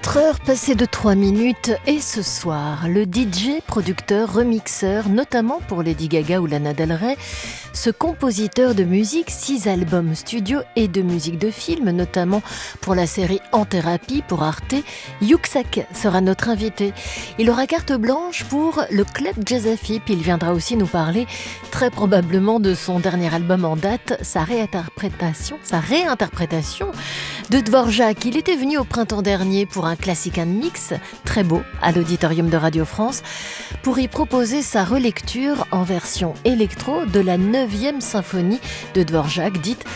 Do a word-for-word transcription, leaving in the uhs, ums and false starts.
quatre heures passées de trois minutes et ce soir, le D J, producteur, remixeur, notamment pour Lady Gaga ou Lana Del Rey, ce compositeur de musique, six albums studio et de musique de film, notamment pour la série En Thérapie pour Arte, Yuxek sera notre invité. Il aura carte blanche pour le Club Jazz Afip. Il viendra aussi nous parler très probablement de son dernier album en date, sa réinterprétation, sa réinterprétation de Dvorak. Il était venu au printemps dernier pour un classique and mix, très beau, à l'auditorium de Radio France, pour y proposer sa relecture en version électro de la neuvième symphonie de Dvorak, dite